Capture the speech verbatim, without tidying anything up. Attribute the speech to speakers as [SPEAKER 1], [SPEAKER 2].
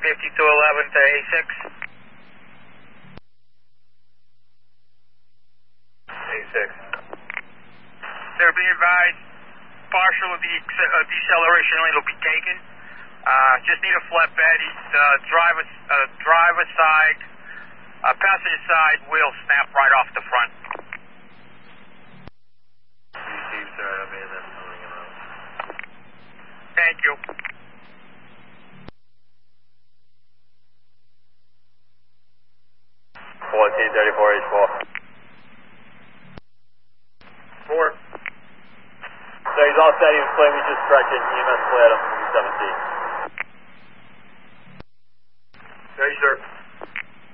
[SPEAKER 1] fifty-two eleven to A six. A six. They're being advised, partial of the uh, deceleration lane will be taken. Uh, just need a flatbed. He's uh, driver, uh, driver side, uh, passenger side wheel snap right off the front. Thank you.
[SPEAKER 2] fourteen thirty-four H four.
[SPEAKER 1] Four.
[SPEAKER 2] So he's all set, he was clear, we just corrected, E M S cleared him, seventeen.